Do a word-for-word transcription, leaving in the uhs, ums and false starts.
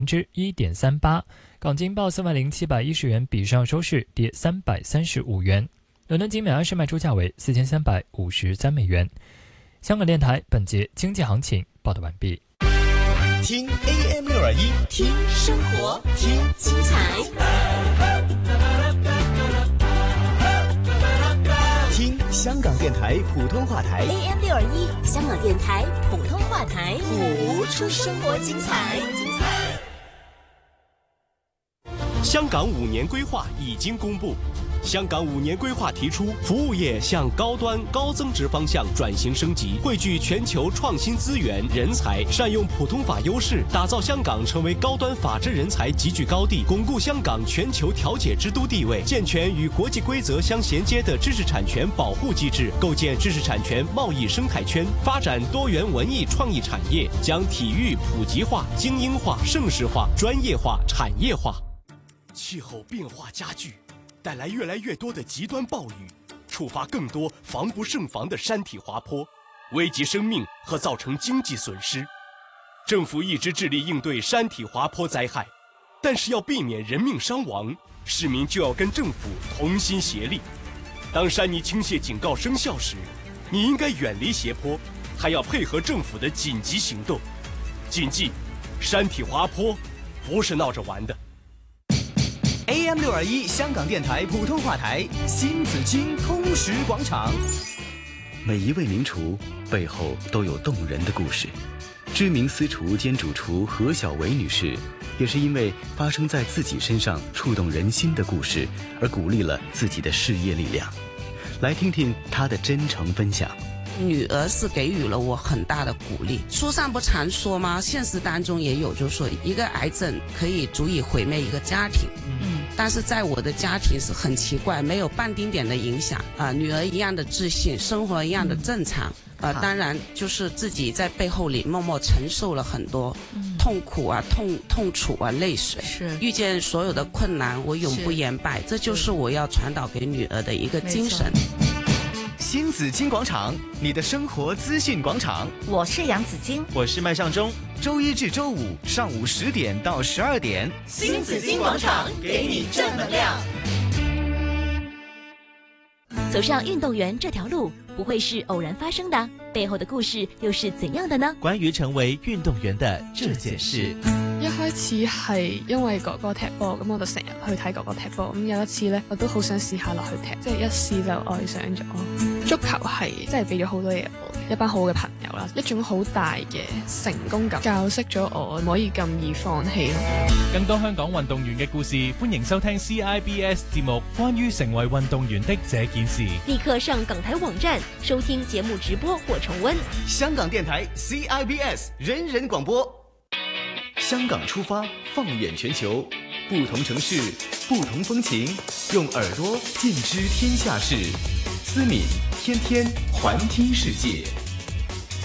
之一点三八，港金报三万零七百一十元，比上收市跌三百三十五元。伦敦金每安士卖出价为四千三百五十三美元。香港电台本节经济行情报道完毕。 听 A M 六二一， 听生活，听精彩， 听香港电台普通话台 A M 六二一，香港电台普通话台，谱出生活精彩。 香港五年规划已经公布。香港五年规划提出，服务业向高端高增值方向转型升级，汇聚全球创新资源人才，善用普通法优势，打造香港成为高端法治人才集聚高地，巩固香港全球调解之都地位，健全与国际规则相衔接的知识产权保护机制，构建知识产权贸易生态圈，发展多元文艺创意产业，将体育普及化、精英化、盛世化、专业化、产业化。气候变化加剧，带来越来越多的极端暴雨，触发更多防不胜防的山体滑坡，危及生命和造成经济损失。政府一直致力应对山体滑坡灾害，但是要避免人命伤亡，市民就要跟政府同心协力。当山泥倾泻警告生效时，你应该远离斜坡，还要配合政府的紧急行动。谨记，山体滑坡不是闹着玩的。 A M 六二一香港电台普通话台新紫荆通识广场。 每一位名厨背后都有动人的故事。知名私厨兼主厨何小维女士，也是因为发生在自己身上触动人心的故事，而鼓励了自己的事业力量。来听听她的真诚分享。 女儿是给予了我很大的鼓励。书上不常说吗？现实当中也有，就是说一个癌症可以足以毁灭一个家庭。嗯，但是在我的家庭是很奇怪，没有半丁点的影响啊、呃，女儿一样的自信，生活一样的正常。呃，当然就是自己在背后里默默承受了很多痛苦啊、痛痛楚啊、泪水。是遇见所有的困难，我永不言败，这就是我要传导给女儿的一个精神。 新紫荆广场，你的生活资讯广场。 我是杨紫荆， 我是麦尚中。 周一至周五上午十点到十二点， 新紫荆广场给你正能量。走上运动员这条路不会是偶然发生的，背後的故事又是怎樣的呢？ 關於成為運動員的這件事， 一開始係因為哥哥踢波，咁我就成日去睇哥哥踢波。咁有一次呢，我都好想試下落去踢，即係一試就愛上咗。足球係真係俾咗好多嘢我嘅，一班好嘅朋友啦，一種好大嘅成功感，教識咗我唔可以咁易放棄咯。 更多香港運動員嘅故事，歡迎收聽 C I B S 節目《關於成為運動員的這件事》。 立刻上港台網站收聽節目直播或重溫。 香港電台 C I B S 人人廣播。香港出發，放眼全球，不同城市，不同風情，用耳朵見知天下事。思敏天天環聽世界。